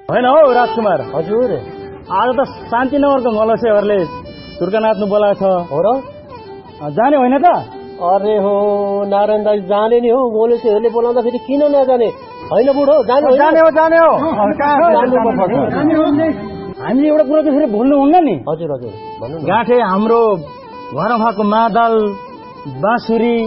होइन हौ राजकुमार। हजुर आज त शान्तिनगरको मलसेहरूले टुर्का नाच्नु बोलाएको छ। हो र? जाने होइन त? अरे हो नारायण दाई जाने नि हो, मलेसीहरूले बोलाउँदा फेरि किन नजाने? होइन बुढो जाने हो। हामीले एउटा कुरा चाहिँ फेरि भुल्नुहुन्न नि। हजुर हजुर भन्नु न। गाँठे हाम्रो घरमा भएको मादल बाँसुरी